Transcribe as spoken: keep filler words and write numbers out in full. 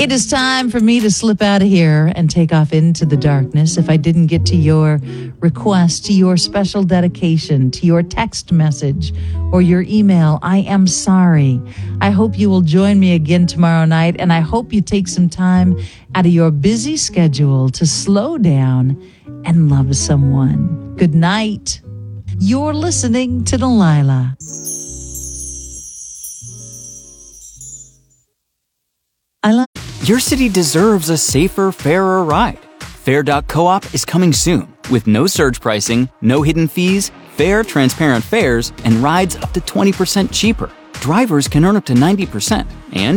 It is time for me to slip out of here and take off into the darkness. If I didn't get to your request, to your special dedication, to your text message, or your email, I am sorry. I hope you will join me again tomorrow night, and I hope you take some time out of your busy schedule to slow down and love someone. Good night. You're listening to Delilah. I love. Your city deserves a safer, fairer ride. Fair dot coop is coming soon with no surge pricing, no hidden fees, fair, transparent fares, and rides up to twenty percent cheaper. Drivers can earn up to ninety percent, and